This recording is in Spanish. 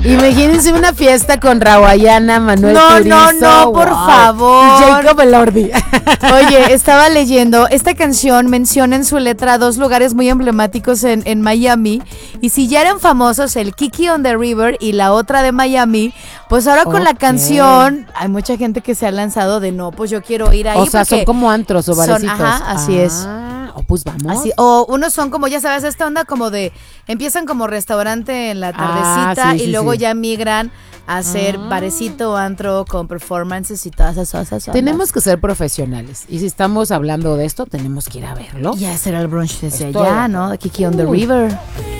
Imagínense una fiesta con Rawayana, Manuel Turizo. No, por favor. Jacob Elordi. Oye, estaba leyendo, esta canción menciona en su letra dos lugares muy emblemáticos en Miami, y si ya eran famosos el Kiki on the River y la otra de Miami, pues ahora con la canción hay mucha gente que se ha lanzado de no, pues yo quiero ir ahí. O sea, son como antros o barecitos. Ajá, así es. Pues vamos. Así, o unos son como, ya sabes, esta onda como de, empiezan como restaurante en la tardecita y luego ya migran a hacer barecito o antro con performances y todas esas cosas. Tenemos que ser profesionales. Y si estamos hablando de esto, tenemos que ir a verlo. Ya será el brunch desde allá, ¿no? Kiki on the River.